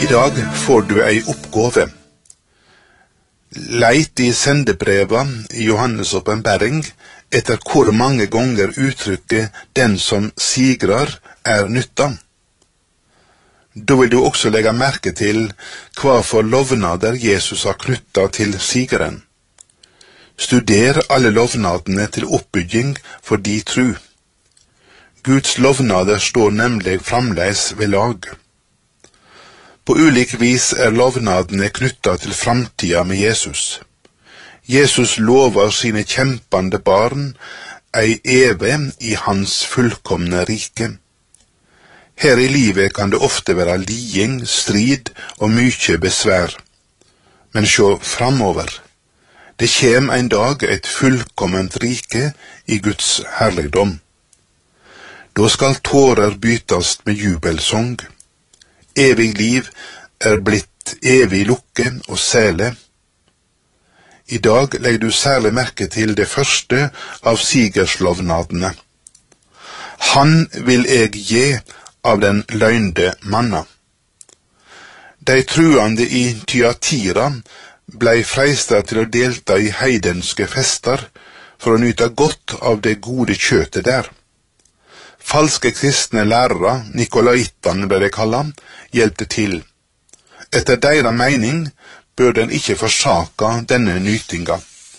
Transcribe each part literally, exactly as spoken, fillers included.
dag får du ei oppgave. Leit i sendebreva i Johannes åpenbaring etter hvor mange ganger uttrykket «den som sigrar» er nytta. Da vil du også legge merke til hva for lovnader Jesus har knyttet til sigeren. Studer alle lovnadene til oppbygging for de tru. Guds lovnader står nemlig framleis ved lag. På ulik vis er lovnadene knyttet til framtida med Jesus. Jesus lover sine kjempande barn ei eve i hans fullkomne rike. Her i livet kan det ofte være liding, strid og mykje besvær. Men sjå framover. Det kjem ein dag et fullkomment rike i Guds herligdom. Da skal tårer bytast med jubelsång. Evig liv er blitt evig lukke og sele. I dag legger du særlig merke til det første av sigerslovnadene. Han vil eg gi av den løgnde manna. De truande i Thyatira blei freista til å delta i heidenske fester for å nyte godt av det gode kjøtet der. Falske kristne lærere, Nikolaitane ble det kallet, hjelpte til. Etter deres mening bør den ikke forsaka denne nytinga.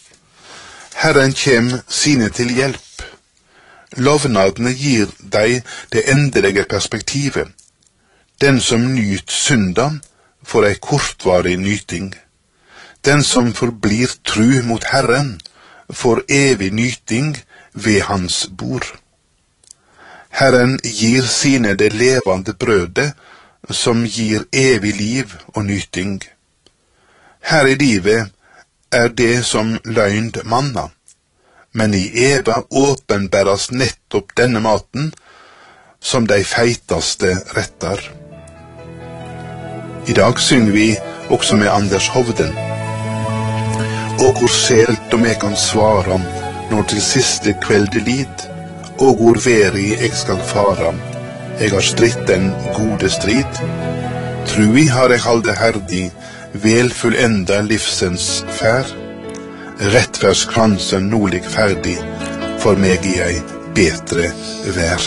Herren kjem sine til hjelp. Lovnadene gir deg det endelige perspektivet. Den som nyt synda, får ei kortvarig nyting. Den som forblir tru mot Herren, får evig nyting ved hans bord. Herren gir sine det levende brødet, som gir evig liv og nyting. Her i livet er det som løgnd manna, men i Eva åpenbæres nettopp denne maten, som de feitaste retter. I dag synger vi også med Anders Hovden. Og hvor selt om jeg kan svara, når til siste kvelde lid, og hvor veri jeg skal fara, jeg har stritt den gode strid. Trui har jeg halde herdig, vel fullenda livsens fær. Rettferdskransen nolig ferdig, for meg i ei betre vær.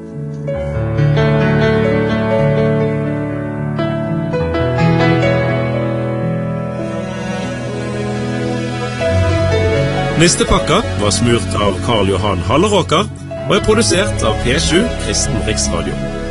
Nistepakka var smurt av Karl Johan Halleråker og er produsert av P sju Kristen Riksradio.